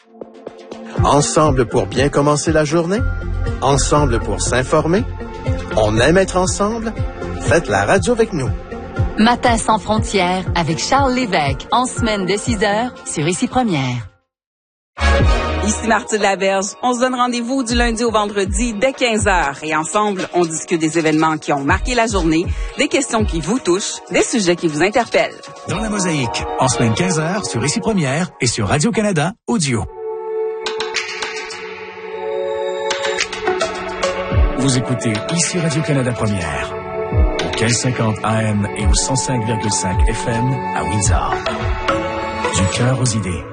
Ensemble pour bien commencer la journée? Ensemble pour s'informer? On aime être ensemble? Faites la radio avec nous. Matin sans frontières avec Charles Lévesque, en semaine de 6h sur Ici Première. Ici Marthe Laberge. On se donne rendez-vous du lundi au vendredi dès 15h. Et ensemble, on discute des événements qui ont marqué la journée, des questions qui vous touchent, des sujets qui vous interpellent. Dans la mosaïque, en semaine 15h sur Ici Première et sur Radio-Canada Audio. Vous écoutez Ici Radio-Canada Première, au 1550 AM et au 105,5 FM à Windsor. Du cœur aux idées.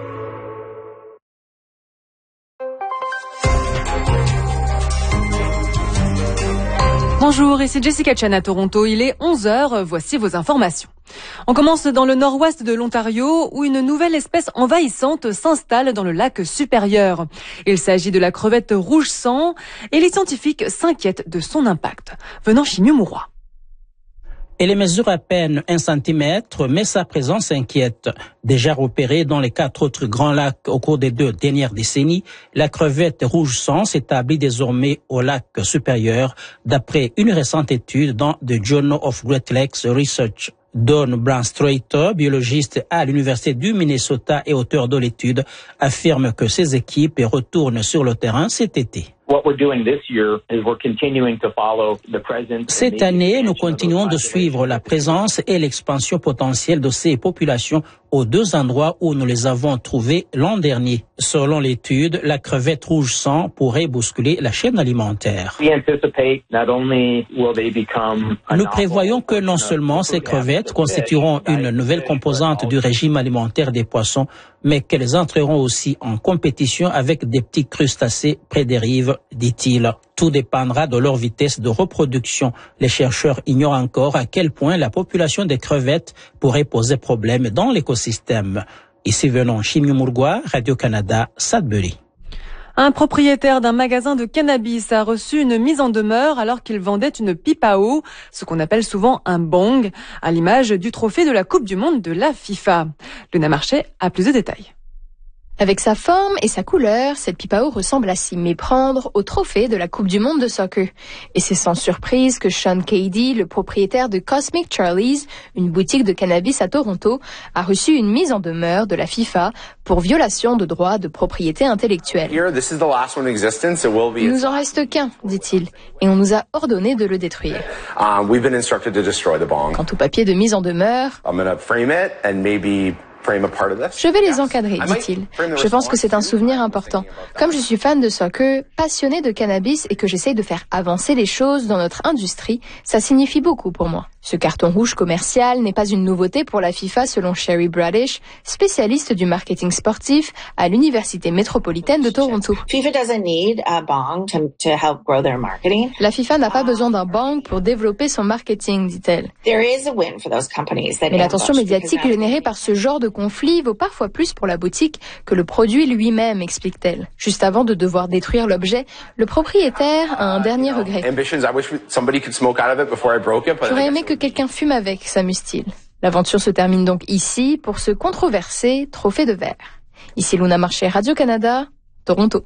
Bonjour, ici Jessica Chan à Toronto. Il est 11h, voici vos informations. On commence dans le nord-ouest de l'Ontario où une nouvelle espèce envahissante s'installe dans le lac supérieur. Il s'agit de la crevette rouge sang et les scientifiques s'inquiètent de son impact. Venant Chimiou-Mourois. Elle mesure à peine 1 centimètre, mais sa présence inquiète. Déjà repérée dans les 4 autres grands lacs au cours des 2 dernières décennies, la crevette rouge sang s'établit désormais au lac supérieur, d'après une récente étude dans The Journal of Great Lakes Research. Don Branstrater, biologiste à l'Université du Minnesota et auteur de l'étude, affirme que ses équipes retournent sur le terrain cet été. Cette année, nous continuons de suivre la présence et l'expansion potentielle de ces populations aux 2 endroits où nous les avons trouvées l'an dernier. Selon l'étude, la crevette rouge sang pourrait bousculer la chaîne alimentaire. Nous prévoyons que non seulement ces crevettes constitueront une nouvelle composante du régime alimentaire des poissons, mais qu'elles entreront aussi en compétition avec des petits crustacés près des rives, dit-il. Tout dépendra de leur vitesse de reproduction. Les chercheurs ignorent encore à quel point la population des crevettes pourrait poser problème dans l'écosystème. Ici venons Chimiou-Mourois, Radio-Canada, Sudbury. Un propriétaire d'un magasin de cannabis a reçu une mise en demeure alors qu'il vendait une pipe à eau, ce qu'on appelle souvent un bong, à l'image du trophée de la Coupe du Monde de la FIFA. Luna Marché a plus de détails. Avec sa forme et sa couleur, cette pipe à eau ressemble à s'y méprendre au trophée de la Coupe du Monde de soccer. Et c'est sans surprise que Sean Cady, le propriétaire de Cosmic Charlie's, une boutique de cannabis à Toronto, a reçu une mise en demeure de la FIFA pour violation de droits de propriété intellectuelle. Il nous en reste qu'un, dit-il, et on nous a ordonné de le détruire. Quant au papier de mise en demeure, je vais les encadrer, dit-il. Je pense que c'est un souvenir important. Comme je suis fan de soccer, passionné de cannabis et que j'essaye de faire avancer les choses dans notre industrie, ça signifie beaucoup pour moi. Ce carton rouge commercial n'est pas une nouveauté pour la FIFA selon Sherry Bradish, spécialiste du marketing sportif à l'Université métropolitaine de Toronto. La FIFA n'a pas besoin d'un bang pour développer son marketing, dit-elle. Mais l'attention médiatique générée par ce genre de conflit vaut parfois plus pour la boutique que le produit lui-même, explique-t-elle. Juste avant de devoir détruire l'objet, le propriétaire a un dernier regret. J'aurais aimé que quelqu'un fume avec, s'amuse-t-il. L'aventure se termine donc ici pour ce controversé trophée de verre. Ici Luna Marché, Radio-Canada, Toronto.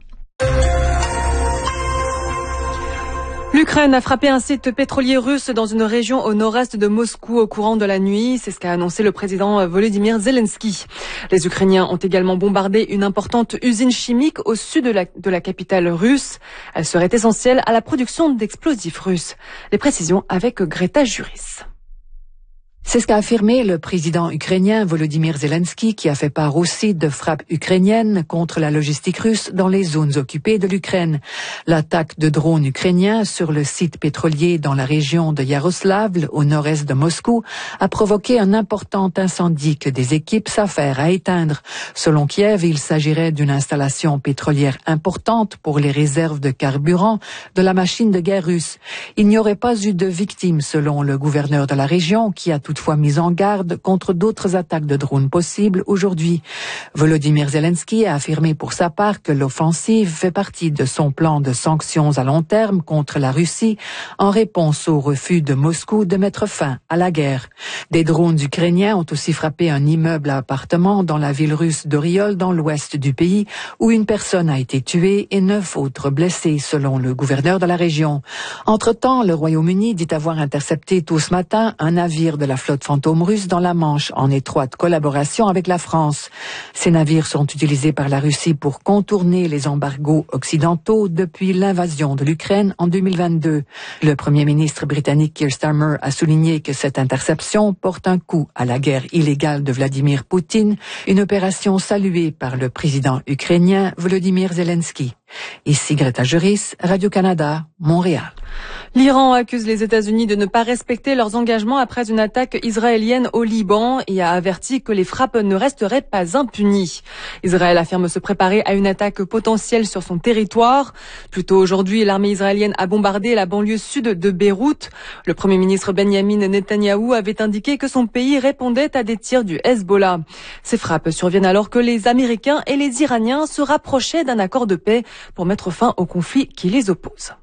L'Ukraine a frappé un site pétrolier russe dans une région au nord-est de Moscou au courant de la nuit. C'est ce qu'a annoncé le président Volodymyr Zelensky. Les Ukrainiens ont également bombardé une importante usine chimique au sud de la capitale russe. Elle serait essentielle à la production d'explosifs russes. Les précisions avec Greta Juris. C'est ce qu'a affirmé le président ukrainien Volodymyr Zelensky, qui a fait part aussi de frappes ukrainiennes contre la logistique russe dans les zones occupées de l'Ukraine. L'attaque de drones ukrainiens sur le site pétrolier dans la région de Yaroslavl, au nord-est de Moscou, a provoqué un important incendie que des équipes s'affairent à éteindre. Selon Kiev, il s'agirait d'une installation pétrolière importante pour les réserves de carburant de la machine de guerre russe. Il n'y aurait pas eu de victimes, selon le gouverneur de la région, qui a toutefois toutefois mis en garde contre d'autres attaques de drones possibles aujourd'hui. Volodymyr Zelensky a affirmé pour sa part que l'offensive fait partie de son plan de sanctions à long terme contre la Russie en réponse au refus de Moscou de mettre fin à la guerre. Des drones ukrainiens ont aussi frappé un immeuble à appartements dans la ville russe d'Oriol dans l'ouest du pays où une personne a été tuée et 9 autres blessés selon le gouverneur de la région. Entre-temps, le Royaume-Uni dit avoir intercepté tôt ce matin un navire de la flotte fantôme russe dans la Manche en étroite collaboration avec la France. Ces navires sont utilisés par la Russie pour contourner les embargos occidentaux depuis l'invasion de l'Ukraine en 2022. Le premier ministre britannique Keir Starmer a souligné que cette interception porte un coup à la guerre illégale de Vladimir Poutine, une opération saluée par le président ukrainien Volodymyr Zelensky. Ici Greta Juris, Radio-Canada, Montréal. L'Iran accuse les États-Unis de ne pas respecter leurs engagements après une attaque israélienne au Liban et a averti que les frappes ne resteraient pas impunies. Israël affirme se préparer à une attaque potentielle sur son territoire. Plus tôt aujourd'hui, l'armée israélienne a bombardé la banlieue sud de Beyrouth. Le Premier ministre Benyamin Netanyahou avait indiqué que son pays répondait à des tirs du Hezbollah. Ces frappes surviennent alors que les Américains et les Iraniens se rapprochaient d'un accord de paix pour mettre fin au conflit qui les oppose.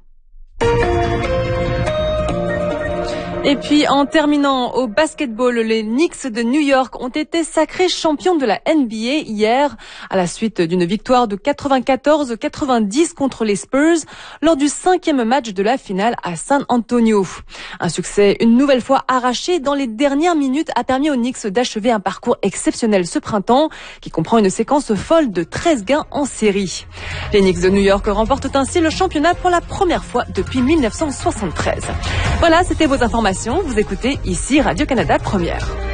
Et puis, en terminant au basketball, les Knicks de New York ont été sacrés champions de la NBA hier, à la suite d'une victoire de 94-90 contre les Spurs lors du 5e match de la finale à San Antonio. Un succès une nouvelle fois arraché dans les dernières minutes a permis aux Knicks d'achever un parcours exceptionnel ce printemps, qui comprend une séquence folle de 13 gains en série. Les Knicks de New York remportent ainsi le championnat pour la première fois depuis 1973. Voilà, c'était vos informations. Vous écoutez ici Radio-Canada Première.